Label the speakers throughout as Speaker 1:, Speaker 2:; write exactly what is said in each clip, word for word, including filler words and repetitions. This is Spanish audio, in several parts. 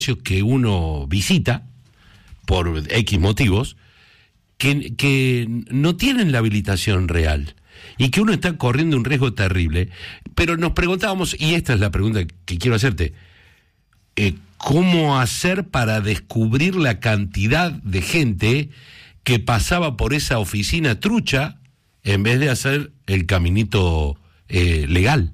Speaker 1: que uno visita por X motivos que, que no tienen la habilitación real y que uno está corriendo un riesgo terrible. Pero nos preguntábamos, y esta es la pregunta que quiero hacerte, eh, ¿cómo hacer para descubrir la cantidad de gente que pasaba por esa oficina trucha en vez de hacer el caminito eh, legal?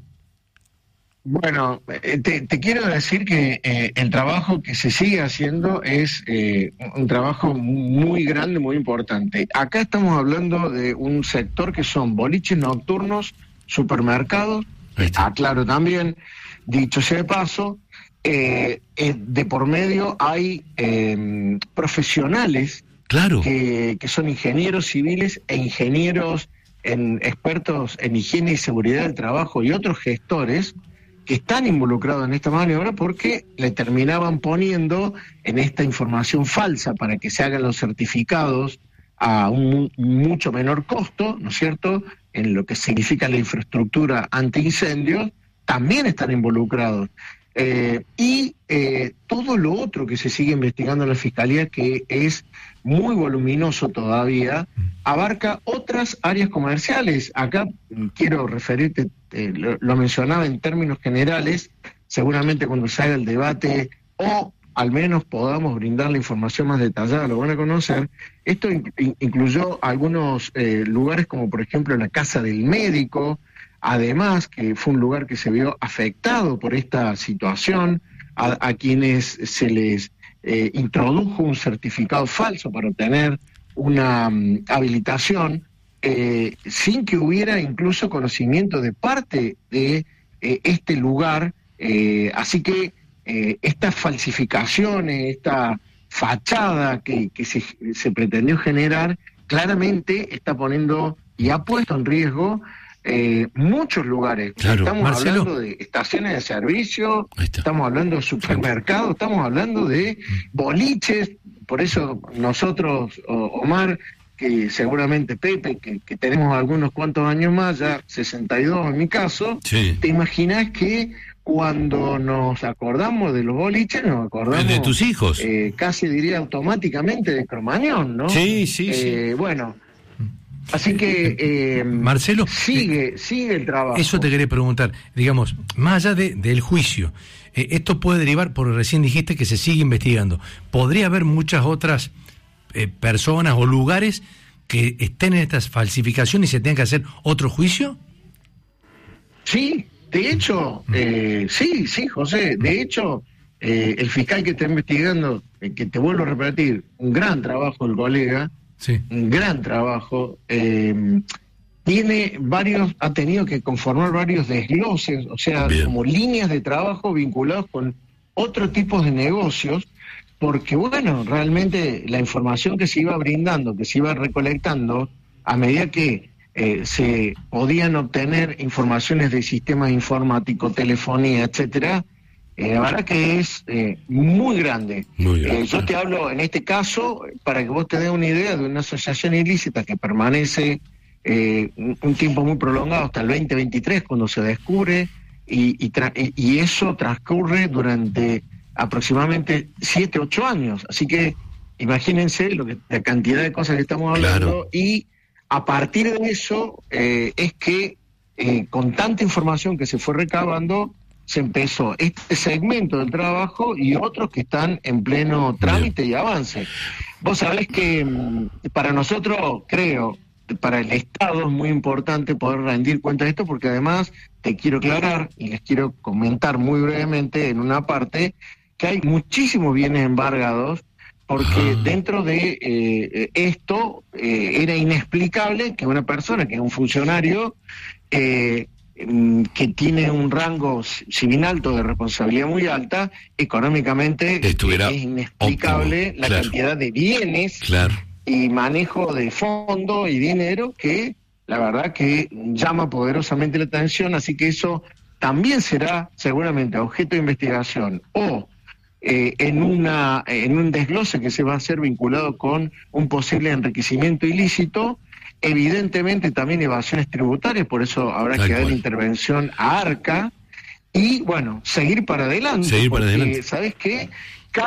Speaker 2: Bueno, te, te quiero decir que eh, el trabajo que se sigue haciendo es eh, un trabajo muy grande, muy importante. Acá estamos hablando de un sector que son boliches nocturnos, supermercados, aclaro también, dicho sea de paso, eh, eh, de por medio hay eh, profesionales
Speaker 1: claro.
Speaker 2: que, que son ingenieros civiles e ingenieros en, expertos en higiene y seguridad del trabajo y otros gestores que están involucrados en esta maniobra porque le terminaban poniendo en esta información falsa para que se hagan los certificados a un mucho menor costo, ¿no es cierto?, en lo que significa la infraestructura antiincendios, también están involucrados. Eh, y eh, todo lo otro que se sigue investigando en la Fiscalía, que es muy voluminoso todavía, abarca otras áreas comerciales. Acá quiero referirte, eh, lo, lo mencionaba en términos generales, seguramente cuando se haga el debate, o al menos podamos brindar la información más detallada, lo van a conocer. Esto in, incluyó algunos eh, lugares como por ejemplo la Casa del Médico, además que fue un lugar que se vio afectado por esta situación, a, a quienes se les eh, introdujo un certificado falso para obtener una um, habilitación, eh, sin que hubiera incluso conocimiento de parte de eh, este lugar, eh, así que eh, estas falsificaciones, esta fachada que, que se, se pretendió generar, claramente está poniendo y ha puesto en riesgo Eh, muchos lugares.
Speaker 1: Claro,
Speaker 2: estamos
Speaker 1: Marcelo.
Speaker 2: hablando de estaciones de servicio, estamos hablando de supermercados, estamos hablando de boliches. Por eso nosotros, Omar, que seguramente Pepe, que, que tenemos algunos cuantos años más, ya sesenta y dos en mi caso,
Speaker 1: sí.
Speaker 2: ¿Te imaginas que cuando nos acordamos de los boliches, nos acordamos
Speaker 1: el de tus hijos?
Speaker 2: Eh, casi diría automáticamente de Cromañón, ¿no?
Speaker 1: Sí, sí,
Speaker 2: eh,
Speaker 1: sí.
Speaker 2: Bueno, así que eh,
Speaker 1: Marcelo,
Speaker 2: sigue
Speaker 1: eh,
Speaker 2: sigue el trabajo.
Speaker 1: Eso te quería preguntar, digamos, más allá de, del juicio, eh, esto puede derivar, porque recién dijiste que se sigue investigando, ¿podría haber muchas otras eh, personas o lugares que estén en estas falsificaciones y se tengan que hacer otro juicio?
Speaker 2: Sí, de hecho, eh, sí, sí, José, de hecho, eh, el fiscal que está investigando, eh, que te vuelvo a repetir, un gran trabajo el colega,
Speaker 1: Sí.
Speaker 2: un gran trabajo, eh, tiene varios, ha tenido que conformar varios desgloses, o sea,
Speaker 1: Bien.
Speaker 2: como líneas de trabajo vinculados con otro tipo de negocios, porque bueno, realmente la información que se iba brindando, que se iba recolectando, a medida que eh, se podían obtener informaciones de sistemas informáticos, telefonía, etcétera, Eh, la verdad que es eh, muy grande.
Speaker 1: Muy grande.
Speaker 2: Eh, yo te hablo en este caso, para que vos te des una idea, de una asociación ilícita que permanece eh, un, un tiempo muy prolongado, hasta el veinte veintitrés, cuando se descubre, y, y, tra- y eso transcurre durante aproximadamente siete, ocho años. Así que imagínense lo que, la cantidad de cosas que estamos hablando,
Speaker 1: Claro.
Speaker 2: y a partir de eso eh, es que eh, con tanta información que se fue recabando, se empezó este segmento del trabajo y otros que están en pleno trámite Bien. y avance. Vos sabés que para nosotros, creo, para el Estado es muy importante poder rendir cuenta de esto, porque además te quiero aclarar y les quiero comentar muy brevemente en una parte que hay muchísimos bienes embargados, porque ah. dentro de eh, esto eh, era inexplicable que una persona, que es un funcionario, eh, que tiene un rango, si bien alto, de responsabilidad muy alta, económicamente
Speaker 1: Estuviera
Speaker 2: es inexplicable óptimo, la claro. cantidad de bienes
Speaker 1: claro.
Speaker 2: y manejo de fondo y dinero que la verdad que llama poderosamente la atención, así que eso también será seguramente objeto de investigación o eh, en una en un desglose que se va a hacer vinculado con un posible enriquecimiento ilícito. Evidentemente también evasiones tributarias, por eso habrá Tal que dar cual. intervención a ARCA y, bueno, seguir para adelante.
Speaker 1: Seguir para
Speaker 2: porque,
Speaker 1: adelante.
Speaker 2: ¿sabes qué?